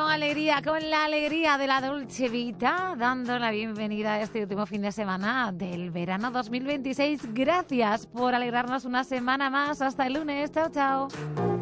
alegría, con la alegría de la Dolce Vita, dando la bienvenida a este último fin de semana del verano 2026. Gracias por alegrarnos una semana más. Hasta el lunes. Chao, chao.